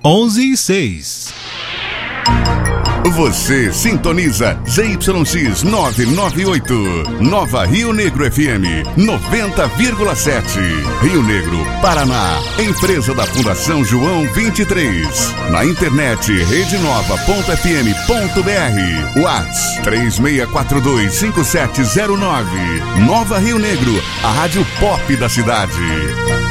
11:06. Você sintoniza ZYX 998, Nova Rio Negro FM 90,7. Rio Negro, Paraná. Empresa da Fundação João 23. Na internet redenova.fm.br. WhatsApp 36425709. Nova Rio Negro, a rádio pop da cidade.